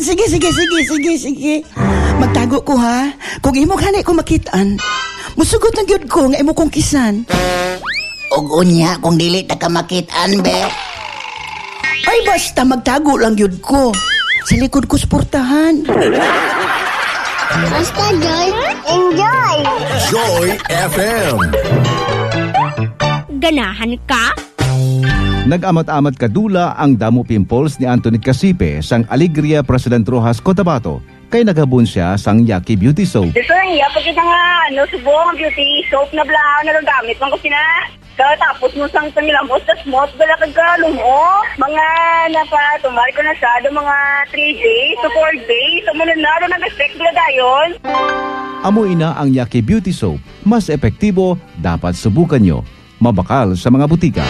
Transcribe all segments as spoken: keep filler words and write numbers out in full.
sige, sige, sige, sige, sige. Magtago ko ha. Kung imo kanay ko makitaan, musugot ng gyud ko nga imo kong kisan. Og unya kung dili ta ka makitaan, be. Ay basta magtago lang gyud ko. Sa likod ko suportahan. Basta Joy, enjoy! Joy F M. Ganahan ka? Nag-amat-amat kadula ang damo pimples ni Anthony Casipe sang Alegria President Rojas Cotabato kay naghabon siya sang Yaki Beauty Soap. Dito lang iya, pagkita nga, ano, subong beauty soap na blaan na lang gamit. Mga kusina, tapos mo sang tangilamos, tas mot, bala kagkalong, oh. Mga napa, tumari ko na siya, do mga three days to four days, sumunod na, do nag-expect bala dayon. Amoy na ang Yaki Beauty Soap. Mas epektibo, dapat subukan nyo. Mabakal sa mga butika.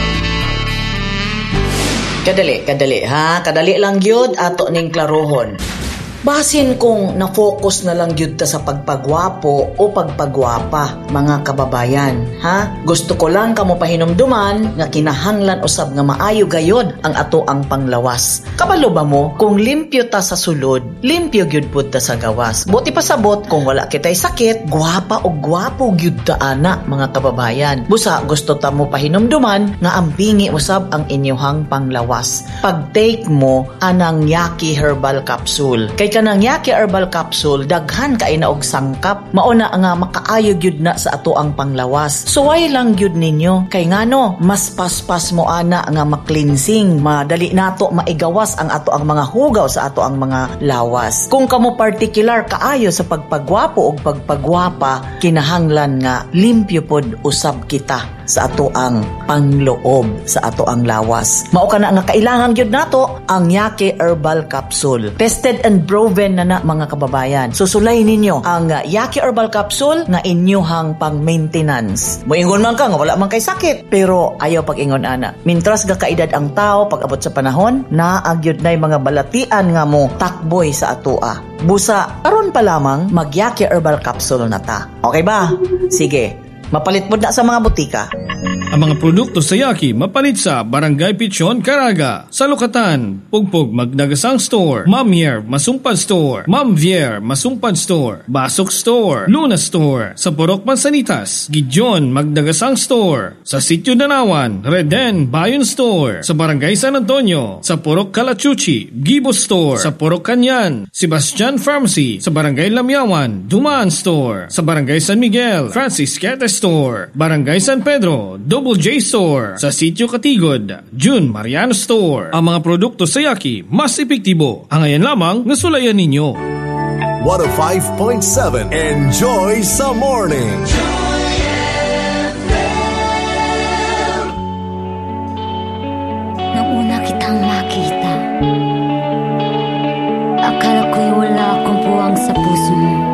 Kadali, kadali ha. Kadali lang gyud ato ning klarohon. Basin kung na-focus na lang gyud ta sa pagpagwapo o pagpagwapa, mga kababayan, ha? Gusto ko lang kamo pahinumduman nga kinahanglan usab nga maayo gayod ang ato ang panglawas. Kabalo ba mo kung limpyo ta sa sulod, limpyo gyud pud ta sa gawas. Buti pasabot kung wala kitay sakit, gwapa o gwapo gyud ta ana, mga kababayan. Busa gusto ta mo pahinumduman nga ambingi usab ang inyohang panglawas. Pag-take mo anang Yaki Herbal Capsule. Kay kanang Yaki Herbal Capsule daghan kay na og sangkap, mauna nga makaayo gyud na sa ato ang panglawas. Suway lang gyud ninyo kay ngano mas paspas mo ana nga maklinsing, madali nato maigawas ang ato ang mga hugaw sa ato ang mga lawas. Kung kamo particular kaayo sa pagpagwapo og pagpagwapa, kinahanglan nga limpyo pod usab kita sa ato ang pangloob sa ato ang lawas. Mao kana nga kailangan gyud nato ang Yaki Herbal Capsule. Tested and proven na na, mga kababayan. Susulay ninyo ang uh, Yaki Herbal Capsule nga inyohang pang-maintenance. Moingon man ka nga wala man kay sakit, pero ayaw pag-ingon ana. Mintras ga kaedad ang tao pag abot sa panahon, naagyod nay mga balatian nga mo takboy sa atoa. Busa aron pa lamang mag Yaki Herbal Capsule na ta. Okay ba? Sige. Mapalit mo na sa mga butika. Ang mga produkto sa Yaki mapalit sa Barangay Pichon, Caraga, sa Lukatan, Pugpug, Magnagasang Store, Ma'am Yer, Masumpad Store, Ma'am Vier, Masumpad Store, Basok Store, Luna Store, sa Purok Mansanitas, Gideon, Magnagasang Store, sa Sitio Danawan, Reden, Bayon Store, sa Barangay San Antonio, sa Purok Calachuchi, Gibo Store, sa Purok Kanyan, Sebastian Pharmacy, sa Barangay Lamyawan, Dumaan Store, sa Barangay San Miguel, Francis Quete Store, Barangay San Pedro, Double J Store, sa Sitio Katigod, June Mariano Store. Ang mga produkto sa Yaki mas epektibo. Ang ayan lamang nasulayan ninyo. one oh five point seven Enjoy sa morning. Joy